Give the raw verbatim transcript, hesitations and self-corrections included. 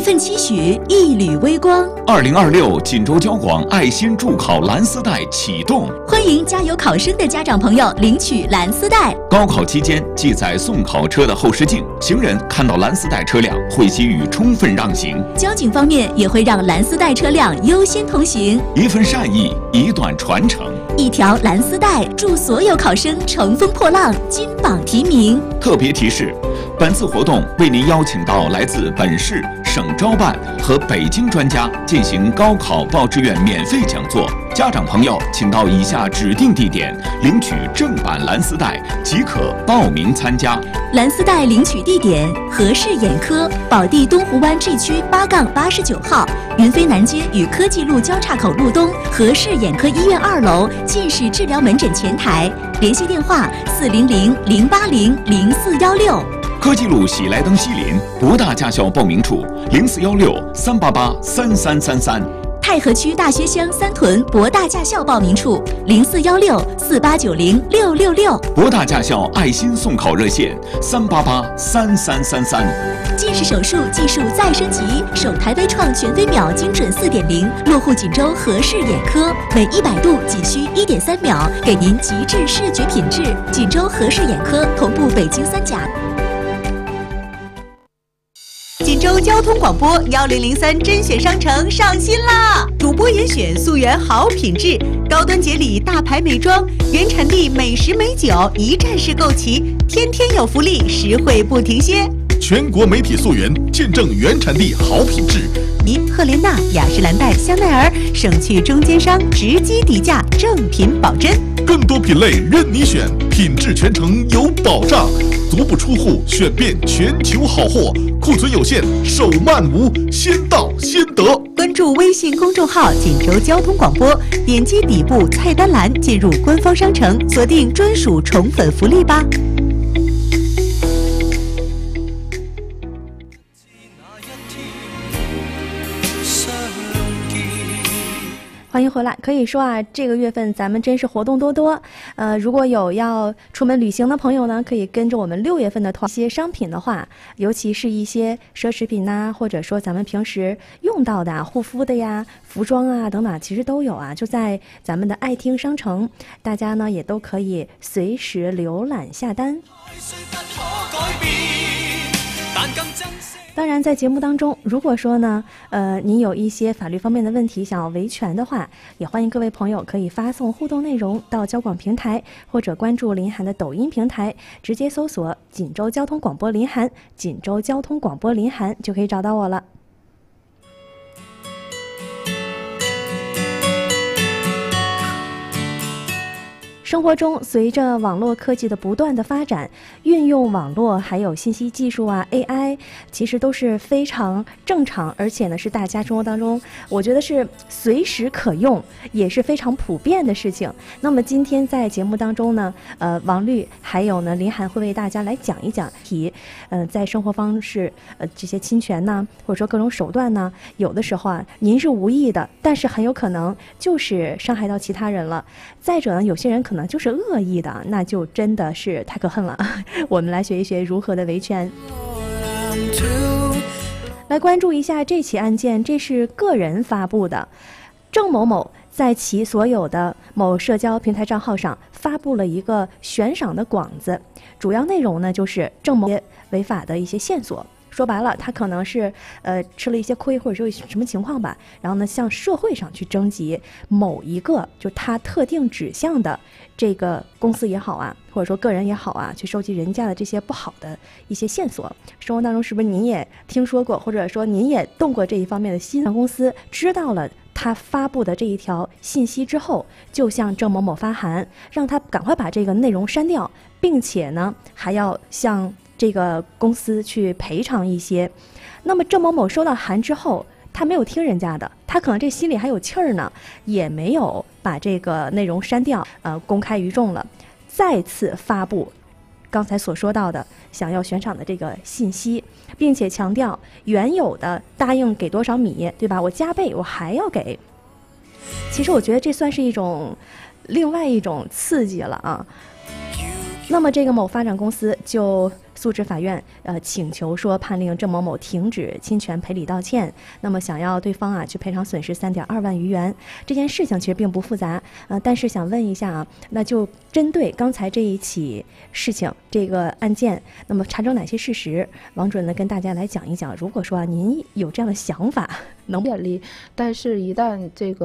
份期许，一缕微光。 二零二六锦州交广爱心助考蓝丝带启动， 欢迎加油考生的家长朋友领取蓝丝带。 高考期间记载送考车的后视镜，行人看到蓝丝带车辆会给予充分让行。 交警方面也会让蓝丝带车辆优先通行。 一份善意，一段传承。 一条蓝丝带，祝所有考生乘风破浪，金榜题名。 特别提示：本次活动为您邀请到来自本市、省招办和北京专家进行高考报志愿免费讲座。家长朋友，请到以下指定地点领取正版蓝丝带，即可报名参加。 蓝丝带领取地点：和氏眼科宝地东湖湾 G 区八杠八十九号，云飞南街与科技路交叉口路东和氏眼科医院二楼近视治疗门诊前台，联系电话：四零零零八零零四幺六。 科技路喜来登西林博大驾校报名处：零四幺六三八八三三三三。 太和区大学乡三屯博大驾校报名处：零四幺六四八九零六六六。 博大驾校爱心送考热线：三八八三三三三。 近视手术技术再升级，首台微创全飞秒精准 四点零 落户锦州和氏眼科，每一百度仅需 一点三秒，给您极致视觉品质。锦州和氏眼科同步北京三甲。 锦州交通广播幺零零三甄选商城上新啦！主播严选溯源好品质，高端节礼大牌美妆，原产地美食美酒一站式购齐，天天有福利，实惠不停歇。 全国媒体溯源，见证原产地好品质。 您赫莲娜、雅诗兰黛、香奈儿省去中间商，直击底价，正品保真。 更多品类任你选，品质全程有保障。足不出户，选遍全球好货，库存有限，手慢无，先到先得。 关注微信公众号锦州交通广播，点击底部菜单栏进入官方商城，锁定专属宠粉福利吧。 欢迎回来。可以说啊，这个月份咱们真是活动多多。呃，如果有要出门旅行的朋友呢，可以跟着我们六月份的团。一些商品的话，尤其是一些奢侈品呐、啊，或者说咱们平时用到的、啊、护肤的呀、服装啊等等，其实都有啊，就在咱们的爱听商城，大家呢也都可以随时浏览下单。当然，在节目当中，如果说呢，呃，您有一些法律方面的问题想要维权的话，也欢迎各位朋友可以发送互动内容到交广平台，或者关注林涵的抖音平台，直接搜索“锦州交通广播林涵”，锦州交通广播林涵就可以找到我了。生活中，随着网络科技的不断的发展，运用网络还有信息技术啊 A I 其实都是非常正常，而且呢是大家生活当中我觉得是随时可用，也是非常普遍的事情。那么今天在节目当中呢，呃，王律还有呢林涵会为大家来讲一讲题，呃，在生活方式呃这些侵权呢，或者说各种手段呢，有的时候啊您是无意的，但是很有可能就是伤害到其他人了。再者呢，有些人可能可能就是恶意的，那就真的是太可恨了。我们来学一学如何的维权。来关注一下这起案件，这是个人发布的。郑某某在其所有的某社交平台账号上发布了一个悬赏的广子，主要内容呢就是郑某违法的一些线索。说白了，他可能是呃吃了一些亏，或者说什么情况吧，然后呢向社会上去征集某一个就他特定指向的这个公司也好啊，或者说个人也好啊，去收集人家的这些不好的一些线索。生活当中是不是您也听说过，或者说您也动过这一方面的心？公司知道了他发布的这一条信息之后，就向郑某某发函，让他赶快把这个内容删掉，并且呢还要向这个公司去赔偿一些。那么郑某某收到函之后，他没有听人家的，他可能这心里还有气儿呢，也没有把这个内容删掉，呃，公开于众了，再次发布刚才所说到的想要悬赏的这个信息，并且强调原有的答应给多少米，对吧？我加倍，我还要给。其实我觉得这算是一种另外一种刺激了啊。 那么这个某发展公司就诉至法院，呃，请求说判令郑某某停止侵权赔礼道歉，那么想要对方啊去赔偿损失三点二万余元。这件事情其实并不复杂，呃，但是想问一下啊，那就针对刚才这一起事情这个案件，那么查找哪些事实？王主任呢跟大家来讲一讲。如果说啊您有这样的想法，能便利，但是一旦这个